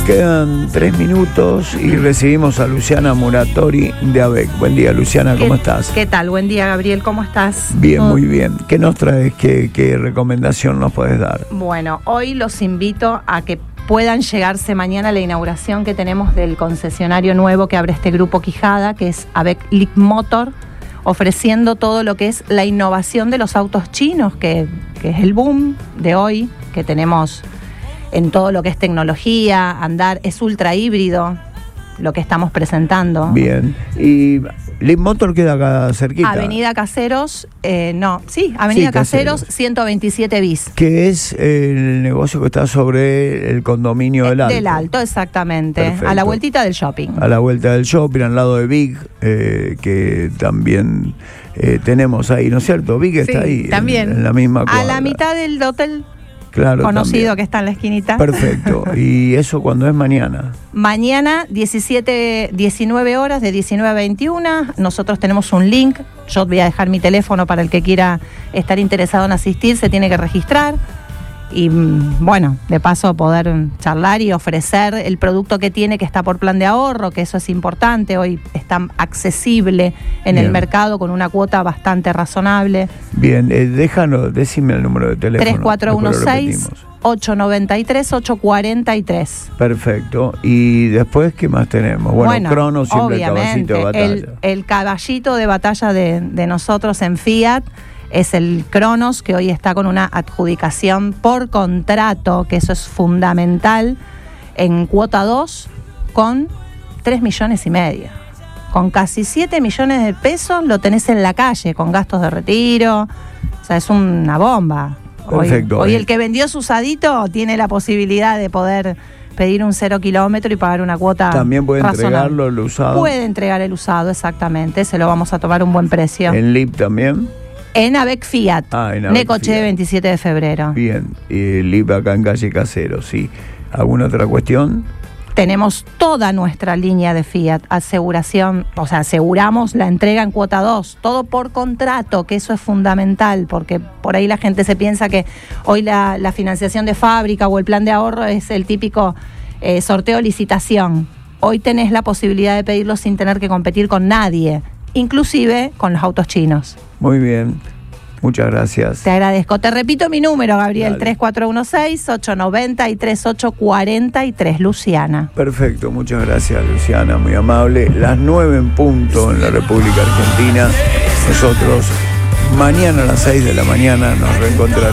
Quedan 3 minutos y recibimos a Luciana Muratori de ABEC. Buen día, Luciana, ¿cómo estás? ¿Qué tal? Buen día, Gabriel, ¿cómo estás? Bien, muy bien. ¿Qué nos traes? ¿Qué recomendación nos puedes dar? Bueno, hoy los invito a que puedan llegarse mañana a la inauguración que tenemos del concesionario nuevo que abre este grupo Quijada, que es ABEC Leapmotor, ofreciendo todo lo que es la innovación de los autos chinos, que es el boom de hoy, que tenemos en todo lo que es tecnología, andar, es ultra híbrido lo que estamos presentando. Bien. ¿Y Leapmotor queda acá cerquita? Avenida Caseros, Avenida Caseros 127 bis. Que es el negocio que está sobre el condominio del Alto. Del Alto, exactamente. Perfecto. A la vueltita del shopping. A la vuelta del shopping, al lado de Big, que también tenemos ahí, ¿no es cierto? Big está ahí, también. En la misma cuadra. A la mitad del hotel. Claro, conocido también. Que está en la esquinita. Perfecto. ¿Y eso cuándo es mañana? Mañana, 19 horas, de 19 a 21. Nosotros tenemos un link. Yo voy a dejar mi teléfono para el que quiera estar interesado en asistir. Se tiene que registrar. Y bueno, de paso poder charlar y ofrecer el producto que tiene, que está por plan de ahorro, que eso es importante. Hoy está accesible en el mercado con una cuota bastante razonable. Bien, decime el número de teléfono. 3416-893-843. Perfecto. Y después, ¿qué más tenemos? Bueno, Cronos, siempre el caballito de batalla. El caballito de batalla de nosotros en Fiat es el Cronos, que hoy está con una adjudicación por contrato, que eso es fundamental, en cuota 2, con 3,5 millones. Con casi 7 millones de pesos lo tenés en la calle, con gastos de retiro. O sea, es una bomba. Perfecto. Hoy el que vendió su usadito tiene la posibilidad de poder pedir un 0 kilómetro y pagar una cuota. También puede razonable. entregarlo el usado. Puede entregar el usado, exactamente. Se lo vamos a tomar un buen precio. ¿En Leap también? En ABEC Fiat, en Necoche Fiat. 27 de febrero. Bien, y Leap acá en calle Caseros, sí. ¿Alguna otra cuestión? Tenemos toda nuestra línea de Fiat, aseguración, o sea, aseguramos la entrega en cuota 2, todo por contrato, que eso es fundamental, porque por ahí la gente se piensa que hoy la financiación de fábrica o el plan de ahorro es el típico sorteo licitación. Hoy tenés la posibilidad de pedirlo sin tener que competir con nadie, inclusive con los autos chinos. Muy bien, muchas gracias. Te agradezco. Te repito mi número, Gabriel, 3416-893-843, Luciana. Perfecto, muchas gracias, Luciana, muy amable. Las 9 en punto en la República Argentina. Nosotros mañana a las 6 de la mañana nos reencontraremos.